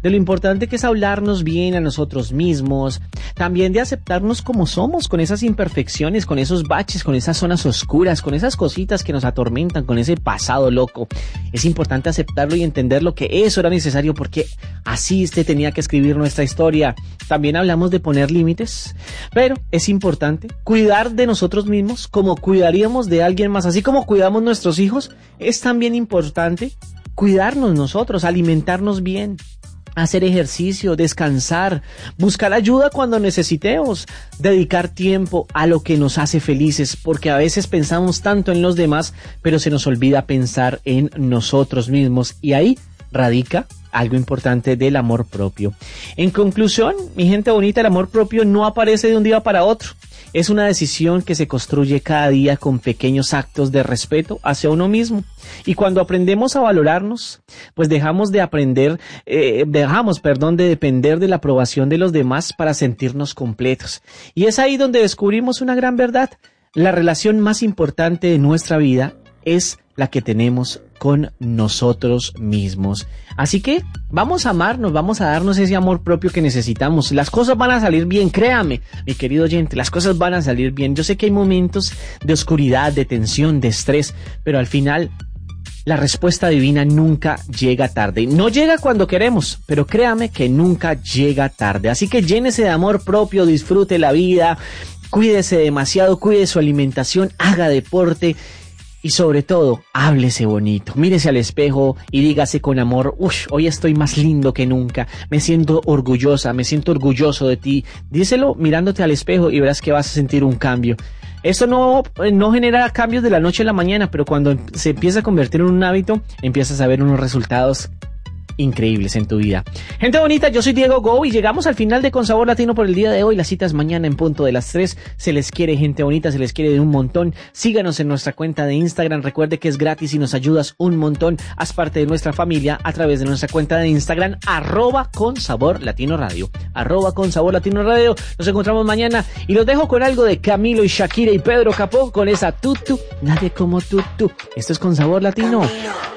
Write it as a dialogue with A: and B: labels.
A: de lo importante que es hablarnos bien a nosotros mismos, también de aceptarnos como somos, con esas imperfecciones, con esos baches, con esas zonas oscuras, con esas cositas que nos atormentan, con ese pasado loco. Es importante aceptarlo y entender lo que eso era necesario, porque así tenía que escribir nuestra historia. También hablamos de poner límites, pero es importante cuidar de nosotros mismos como cuidaríamos de alguien más. Así como cuidamos nuestros hijos, es también importante cuidarnos nosotros, alimentarnos bien, hacer ejercicio, descansar, buscar ayuda cuando necesitemos, dedicar tiempo a lo que nos hace felices, porque a veces pensamos tanto en los demás, pero se nos olvida pensar en nosotros mismos, y ahí radica algo importante del amor propio. En conclusión, mi gente bonita, el amor propio no aparece de un día para otro. Es una decisión que se construye cada día con pequeños actos de respeto hacia uno mismo. Y cuando aprendemos a valorarnos, pues dejamos de depender de la aprobación de los demás para sentirnos completos. Y es ahí donde descubrimos una gran verdad. La relación más importante de nuestra vida es la que tenemos con nosotros mismos. Así que vamos a amarnos, vamos a darnos ese amor propio que necesitamos. Las cosas van a salir bien, créame, mi querido oyente, las cosas van a salir bien. Yo sé que hay momentos de oscuridad, de tensión, de estrés, pero al final la respuesta divina nunca llega tarde. No llega cuando queremos, pero créame que nunca llega tarde. Así que llénese de amor propio, disfrute la vida, cuídese demasiado, cuide su alimentación, haga deporte. Y sobre todo, háblese bonito, mírese al espejo y dígase con amor: hoy estoy más lindo que nunca, me siento orgullosa, me siento orgulloso de ti. Díselo mirándote al espejo y verás que vas a sentir un cambio. Esto no genera cambios de la noche a la mañana, pero cuando se empieza a convertir en un hábito, empiezas a ver unos resultados increíbles en tu vida. Gente bonita, yo soy Diego Go y llegamos al final de Con Sabor Latino por el día de hoy. La cita es mañana en punto de las 3. Se les quiere, gente bonita, se les quiere de un montón. Síganos en nuestra cuenta de Instagram. Recuerde que es gratis y nos ayudas un montón. Haz parte de nuestra familia a través de nuestra cuenta de Instagram, @ConSaborLatinoRadio. @ConSaborLatinoRadio. Nos encontramos mañana y los dejo con algo de Camilo y Shakira y Pedro Capó con esa Tutu. Nadie como Tutu. Esto es Con Sabor Latino.